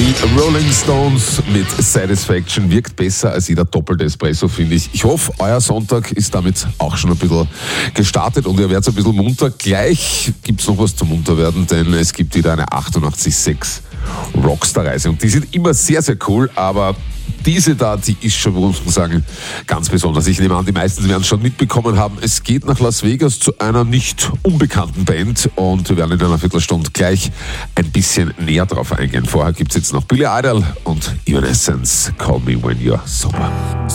Die Rolling Stones mit Satisfaction wirkt besser als jeder doppelte Espresso, finde ich. Ich hoffe, euer Sonntag ist damit auch schon ein bisschen gestartet und ihr werdet ein bisschen munter. Gleich gibt es noch was zum Munterwerden, denn es gibt wieder eine 88.6 Rockstar-Reise und die sind immer sehr, sehr cool, aber diese da, die ist schon, muss man sagen, ganz besonders. Ich nehme an, die meisten werden es schon mitbekommen haben. Es geht nach Las Vegas zu einer nicht unbekannten Band und wir werden in einer Viertelstunde gleich ein bisschen näher drauf eingehen. Vorher gibt es jetzt noch Billy Idol und Evanescence, Call Me When You're Sober.